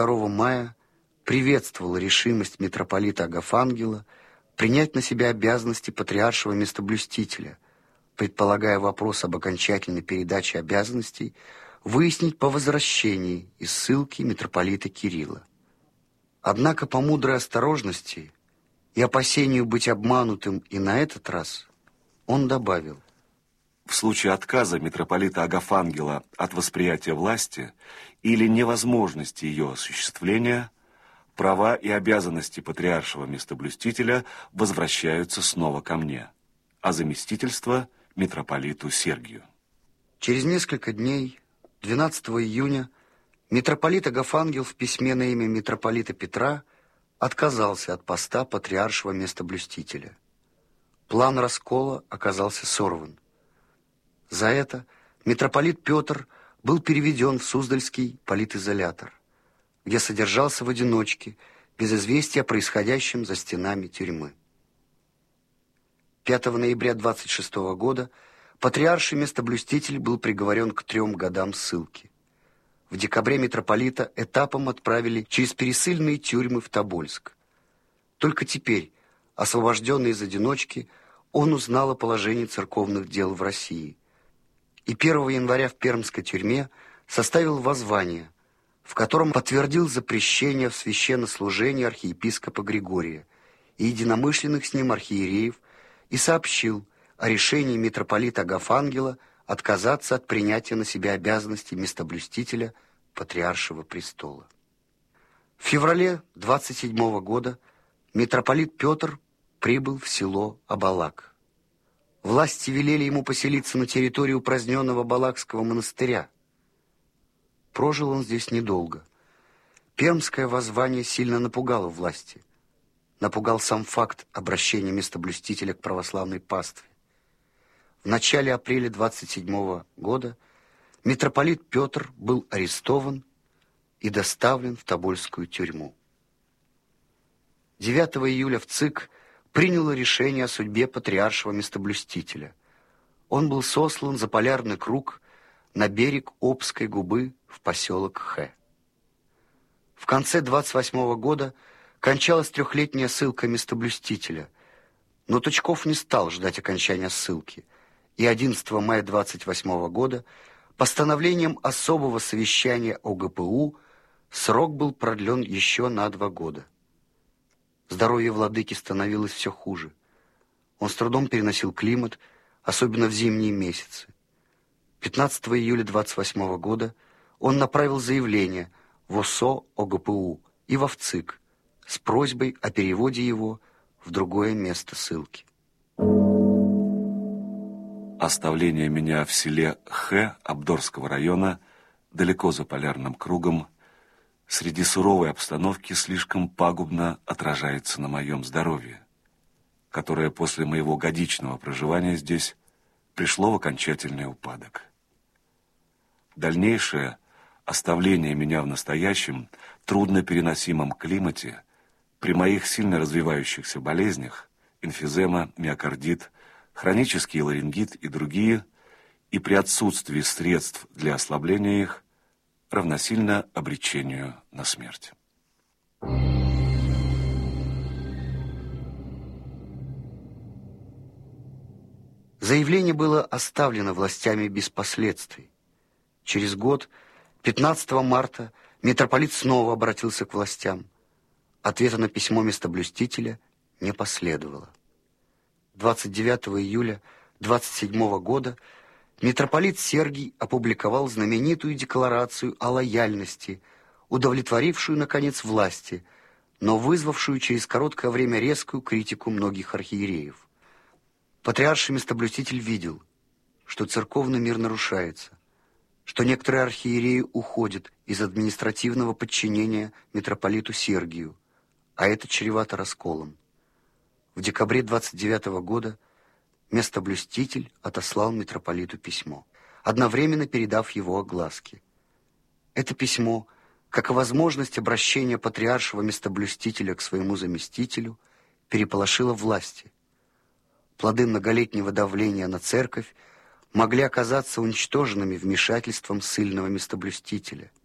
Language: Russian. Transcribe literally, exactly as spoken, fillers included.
второго мая приветствовал решимость митрополита Агафангела принять на себя обязанности патриаршего местоблюстителя, предполагая вопрос об окончательной передаче обязанностей выяснить по возвращении из ссылки митрополита Кирилла. Однако по мудрой осторожности и опасению быть обманутым и на этот раз он добавил: в случае отказа митрополита Агафангела от восприятия власти или невозможности ее осуществления, права и обязанности патриаршего местоблюстителя возвращаются снова ко мне, а заместительство – митрополиту Сергию. Через несколько дней, двенадцатого июня, митрополит Агафангел в письме на имя митрополита Петра отказался от поста патриаршего местоблюстителя. План раскола оказался сорван. За это митрополит Петр был переведен в Суздальский политизолятор, где содержался в одиночке, без известия о происходящем за стенами тюрьмы. пятого ноября двадцать шестого года патриарший местоблюститель был приговорен к трем годам ссылки. В декабре митрополита этапом отправили через пересыльные тюрьмы в Тобольск. Только теперь, освобожденный из одиночки, он узнал о положении церковных дел в России. И первого января в Пермской тюрьме составил воззвание, в котором подтвердил запрещение в священнослужении архиепископа Григория и единомышленных с ним архиереев и сообщил о решении митрополита Агафангела отказаться от принятия на себя обязанностей местоблюстителя патриаршего престола. В феврале двадцать седьмого года митрополит Петр прибыл в село Абалак. Власти велели ему поселиться на территории упраздненного Балакского монастыря. Прожил он здесь недолго. Пермское воззвание сильно напугало власти. Напугал сам факт обращения местоблюстителя к православной пастве. В начале апреля двадцать седьмого года митрополит Петр был арестован и доставлен в Тобольскую тюрьму. девятого июля в ЦИК приняло решение о судьбе патриаршего местоблюстителя. Он был сослан за полярный круг на берег Обской губы в поселок Хэ. В конце двадцать восьмого года кончалась трехлетняя ссылка местоблюстителя, но Тучков не стал ждать окончания ссылки, и одиннадцатого мая двадцать восьмого года постановлением особого совещания о гэ пэ у срок был продлен еще на два года. Здоровье владыки становилось все хуже. Он с трудом переносил климат, особенно в зимние месяцы. пятнадцатого июля двадцать восьмого года он направил заявление в о эс о о гэ пэ у и во ВЦИК с просьбой о переводе его в другое место ссылки. Оставление меня в селе Хэ Абдорского района, далеко за полярным кругом, среди суровой обстановки слишком пагубно отражается на моем здоровье, которое после моего годичного проживания здесь пришло в окончательный упадок. Дальнейшее оставление меня в настоящем труднопереносимом климате при моих сильно развивающихся болезнях, эмфизема, миокардит, хронический ларингит и другие, и при отсутствии средств для ослабления их, равносильно обречению на смерть. Заявление было оставлено властями без последствий. Через год, пятнадцатого марта, митрополит снова обратился к властям. Ответа на письмо местоблюстителя не последовало. двадцать девятого июля двадцать седьмого года митрополит Сергий опубликовал знаменитую декларацию о лояльности, удовлетворившую, наконец, власти, но вызвавшую через короткое время резкую критику многих архиереев. Патриарший местоблюститель видел, что церковный мир нарушается, что некоторые архиереи уходят из административного подчинения митрополиту Сергию, а это чревато расколом. В декабре двадцать девятого года местоблюститель отослал митрополиту письмо, одновременно передав его огласке. Это письмо, как и возможность обращения патриаршего местоблюстителя к своему заместителю, переполошило власти. Плоды многолетнего давления на церковь могли оказаться уничтоженными вмешательством ссыльного местоблюстителя.